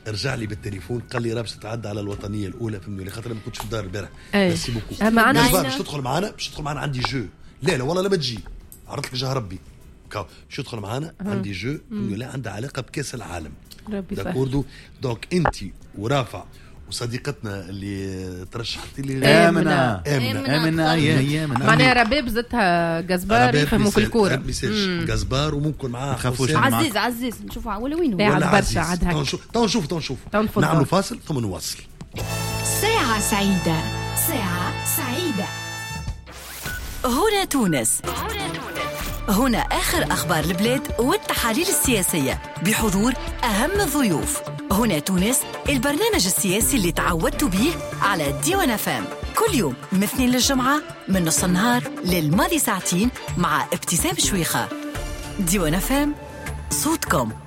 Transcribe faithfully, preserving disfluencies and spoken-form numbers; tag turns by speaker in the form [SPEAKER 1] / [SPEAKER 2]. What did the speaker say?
[SPEAKER 1] رجع لي بالتليفون قال لي راه باش تتعدى على الوطنيه الاولى فهمني خاطر ما كنتش في الدار البارح. ميرسي بوكو.
[SPEAKER 2] ما عندناش
[SPEAKER 1] باش تدخل معنا باش تدخل معنا عندي جو. لا لا والله لا ما تجي عرضت لك جاه ربي شو تدخل معنا عندي جو فهمني لا عندها علاقه بكاس العالم. داكوردو دونك انت ورافع وصديقتنا اللي ترشحتي لي
[SPEAKER 2] آمنة
[SPEAKER 1] آمنة
[SPEAKER 2] آمنة يا معناها رباب زدتها جزبار يفهموا في الكورة
[SPEAKER 1] جزبار وممكن معاه
[SPEAKER 3] عزيز عزيز نشوفوا ولا وين
[SPEAKER 1] هو ولا برشا عاد هكا تو نشوف تو نشوف نعملوا فاصل ثم نواصل.
[SPEAKER 4] ساعة سعيدة ساعة سعيدة. هنا تونس هنا آخر أخبار البلاد والتحاليل السياسية بحضور أهم الضيوف. هنا تونس البرنامج السياسي اللي تعودت به على ديوان اف ام كل يوم من اثنين للجمعة من نص النهار للماضي ساعتين مع ابتسام شويخة. ديوان اف ام صوتكم.